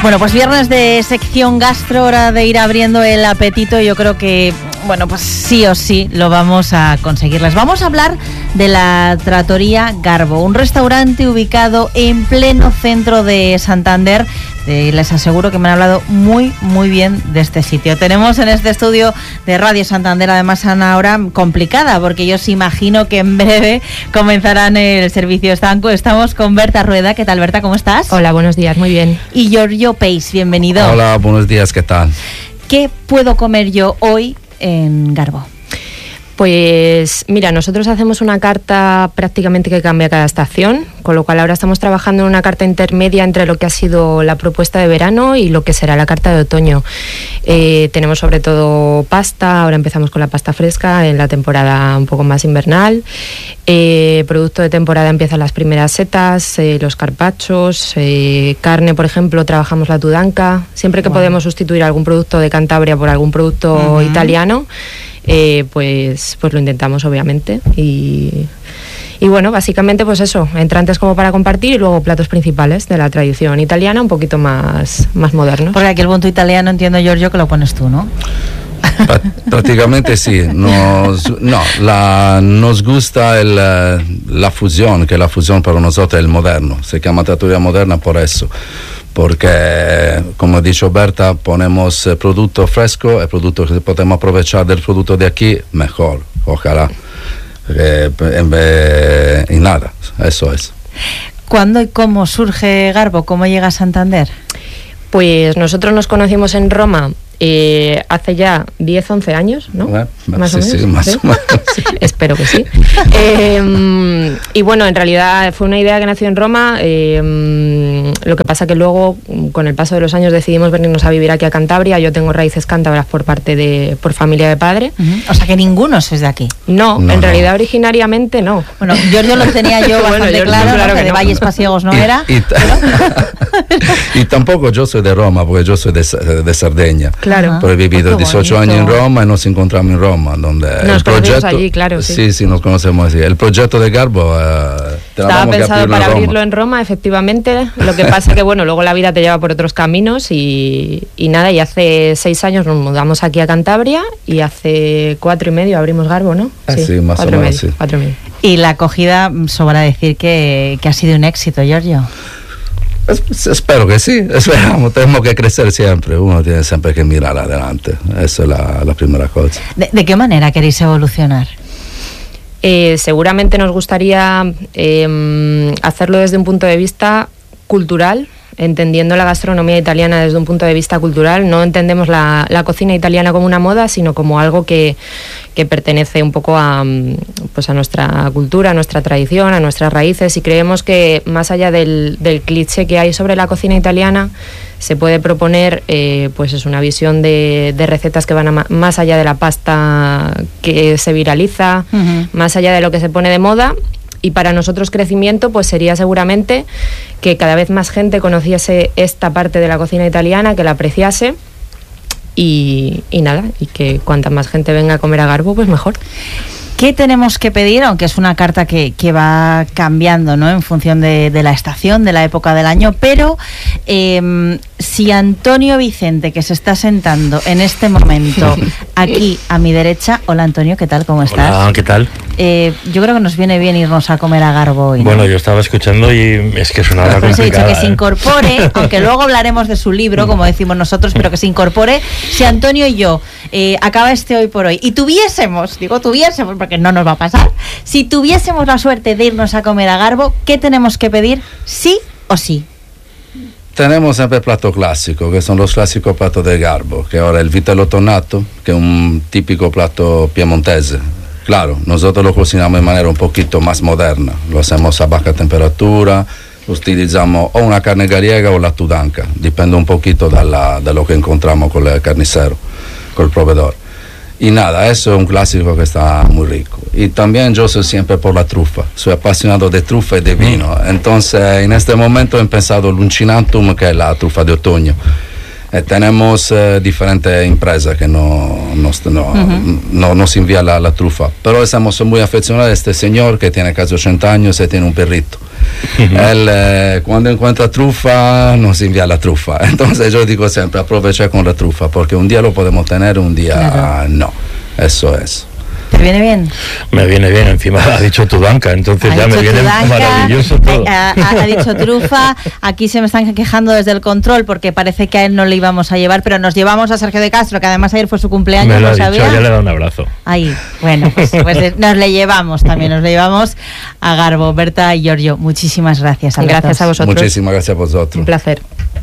Bueno, pues viernes de sección gastro, hora de ir abriendo el apetito. Yo creo que, bueno, pues sí o sí lo vamos a conseguir. Les vamos a hablar de la Trattoria Garbo, un restaurante ubicado en pleno centro de Santander. Les aseguro que me han hablado muy bien de este sitio. Tenemos en este estudio de Radio Santander además una hora complicada, porque yo os imagino que en breve comenzarán el servicio estanco. Estamos con Berta Rueda. ¿Qué tal, Berta? ¿Cómo estás? Hola, buenos días, muy bien. Y Giorgio Peis, bienvenido. Hola, buenos días, ¿qué tal? ¿Qué puedo comer yo hoy en Garbo? Pues mira, nosotros hacemos una carta prácticamente que cambia cada estación, con lo cual ahora estamos trabajando en una carta intermedia entre lo que ha sido la propuesta de verano y lo que será la carta de otoño. Tenemos sobre todo pasta, ahora empezamos con la pasta fresca en la temporada un poco más invernal. Producto de temporada empiezan las primeras setas, los carpachos, carne, por ejemplo, trabajamos la tudanca. Siempre que podemos sustituir algún producto de Cantabria por algún producto italiano, pues lo intentamos, obviamente, y bueno, básicamente pues eso, entrantes como para compartir y luego platos principales de la tradición italiana un poquito más modernos. Porque aquí el punto italiano, entiendo, Giorgio, que lo pones tú, ¿no? Prácticamente sí, nos gusta la fusión, que la fusión para nosotros es el moderno, se llama Trattoria Moderna por eso, porque como ha dicho Berta, ponemos producto fresco, el producto que podemos aprovechar del producto de aquí, mejor, ojalá, y nada, eso es. ¿Cuándo y cómo surge Garbo? ¿Cómo llega a Santander? Pues nosotros nos conocimos en Roma hace ya 10, 11 años, ¿no? Más o menos. Sí, más o menos. Espero que sí. Y bueno, en realidad fue una idea que nació en Roma. Lo que pasa que luego, con el paso de los años, decidimos venirnos a vivir aquí a Cantabria. Yo tengo raíces cántabras por familia de padre. O sea que ninguno sois de aquí. No, en realidad originariamente no. Bueno, Giorgio lo tenía yo bastante claro, que de Valles Pasiegos no era. Y tampoco yo soy de Roma, porque yo soy de Cerdeña. Claro. Pero he vivido 18 años en Roma y nos encontramos en Roma, donde nos conocemos allí, claro. Sí, nos conocemos allí. El proyecto de Garbo estaba pensado para abrirlo en Roma, efectivamente. Lo que pasa que bueno, luego la vida te lleva por otros caminos y nada, y hace 6 años nos mudamos aquí a Cantabria y hace 4 y medio abrimos Garbo, ¿no? Sí, más o menos, sí. 4 y medio. Y la acogida, sobra decir que ha sido un éxito, Giorgio. Espero que sí, esperamos, tenemos que crecer siempre, uno tiene siempre que mirar adelante, esa es la primera cosa. ¿De qué manera queréis evolucionar? Seguramente nos gustaría hacerlo desde un punto de vista cultural, entendiendo la gastronomía italiana desde un punto de vista cultural. No entendemos la cocina italiana como una moda, sino como algo que pertenece un poco a nuestra cultura, a nuestra tradición, a nuestras raíces, y creemos que más allá del cliché que hay sobre la cocina italiana, se puede proponer pues es una visión de recetas que van más allá de la pasta que se viraliza, más allá de lo que se pone de moda. Y para nosotros crecimiento pues sería seguramente que cada vez más gente conociese esta parte de la cocina italiana, que la apreciase y nada, y que cuanta más gente venga a comer a Garbo, pues mejor. ¿Qué tenemos que pedir? Aunque es una carta que va cambiando, ¿no?, en función de la estación, de la época del año, pero si Antonio Vicente, que se está sentando en este momento aquí a mi derecha... Hola, Antonio, ¿qué tal? ¿Cómo estás? Hola, ¿qué tal? Yo creo que nos viene bien irnos a comer a Garbo hoy, ¿no? Bueno, yo estaba escuchando y es que es una hora complicada. He dicho que se incorpore, aunque luego hablaremos de su libro, como decimos nosotros, pero que se incorpore. Si Antonio y yo acaba este hoy por hoy y tuviésemos, porque no nos va a pasar, si tuviésemos la suerte de irnos a comer a Garbo, ¿qué tenemos que pedir? ¿Sí o sí? Tenemos siempre el plato clásico, que son los clásicos platos de Garbo, que ahora el vitello tonnato, que es un típico plato piemontese. Claro, nosotros lo cocinamos de manera un poquito más moderna, lo hacemos a baja temperatura, utilizamos o una carne gallega o la tudanca, depende un poquito de lo que encontramos con el carnicero, con el proveedor. Y nada, eso es un clásico que está muy rico. Y también yo soy siempre por la trufa, soy apasionado de trufa y de vino. Entonces, en este momento he pensado l'uncinantum, que es la trufa de otoño. Tenemos diferentes empresas que nos envían la trufa, pero estamos muy aficionados a este señor que tiene casi 80 años y tiene un perrito. Él, cuando encuentra trufa, nos envía la trufa. Entonces yo digo siempre, aprovechar con la trufa, porque un día lo podemos tener, un día no. Eso es. ¿Te viene bien? Me viene bien, encima ha dicho Tudanca, entonces ya me viene maravilloso todo. Ha dicho trufa, aquí se me están quejando desde el control porque parece que a él no le íbamos a llevar, pero nos llevamos a Sergio de Castro, que además ayer fue su cumpleaños. Me lo ha sabía. dicho, ya le he dado un abrazo. Ahí, bueno, pues nos le llevamos también, nos le llevamos a Garbo. Berta y Giorgio, muchísimas gracias. Gracias a vosotros. Muchísimas gracias a vosotros. Un placer.